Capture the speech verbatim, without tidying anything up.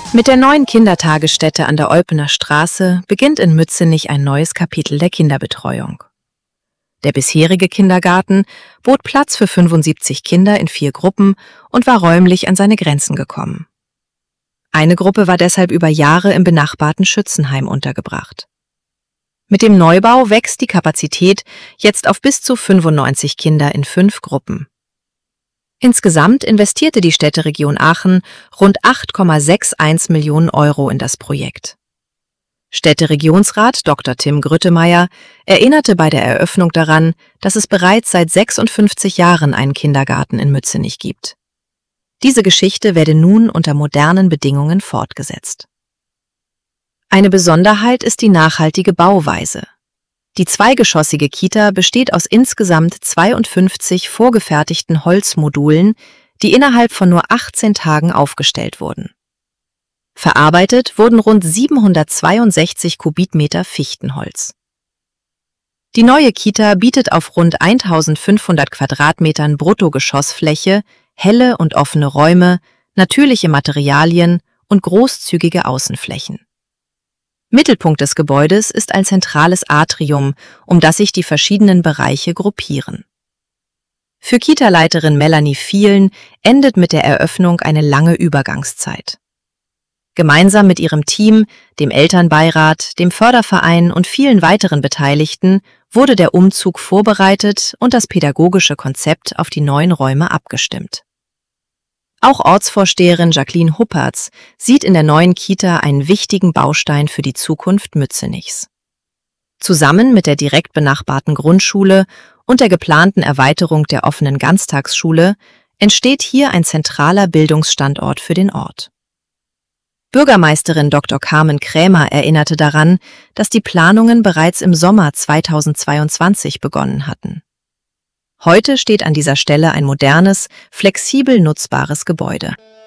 Mit der neuen Kindertagesstätte an der Eupener Straße beginnt in Mützenich ein neues Kapitel der Kinderbetreuung. Der bisherige Kindergarten bot Platz für fünfundsiebzig Kinder in vier Gruppen und war räumlich an seine Grenzen gekommen. Eine Gruppe war deshalb über Jahre im benachbarten Schützenheim untergebracht. Mit dem Neubau wächst die Kapazität jetzt auf bis zu fünfundneunzig Kinder in fünf Gruppen. Insgesamt investierte die Städteregion Aachen rund acht Komma einundsechzig Millionen Euro in das Projekt. Städteregierungsrat Doktor Tim Grüttemeier erinnerte bei der Eröffnung daran, dass es bereits seit sechsundfünfzig Jahren einen Kindergarten in Mützenich gibt. Diese Geschichte werde nun unter modernen Bedingungen fortgesetzt. Eine Besonderheit ist die nachhaltige Bauweise. Die zweigeschossige Kita besteht aus insgesamt zweiundfünfzig vorgefertigten Holzmodulen, die innerhalb von nur achtzehn Tagen aufgestellt wurden. Verarbeitet wurden rund siebenhundertzweiundsechzig Kubikmeter Fichtenholz. Die neue Kita bietet auf rund eintausendfünfhundert Quadratmetern Bruttogeschossfläche helle und offene Räume, natürliche Materialien und großzügige Außenflächen. Mittelpunkt des Gebäudes ist ein zentrales Atrium, um das sich die verschiedenen Bereiche gruppieren. Für Kita-Leiterin Melanie Vielen endet mit der Eröffnung eine lange Übergangszeit. Gemeinsam mit ihrem Team, dem Elternbeirat, dem Förderverein und vielen weiteren Beteiligten wurde der Umzug vorbereitet und das pädagogische Konzept auf die neuen Räume abgestimmt. Auch Ortsvorsteherin Jacqueline Huppertz sieht in der neuen Kita einen wichtigen Baustein für die Zukunft Mützenichs. Zusammen mit der direkt benachbarten Grundschule und der geplanten Erweiterung der offenen Ganztagsschule entsteht hier ein zentraler Bildungsstandort für den Ort. Bürgermeisterin Doktor Carmen Krämer erinnerte daran, dass die Planungen bereits im Sommer zweitausendzweiundzwanzig begonnen hatten. Heute steht an dieser Stelle ein modernes, flexibel nutzbares Gebäude.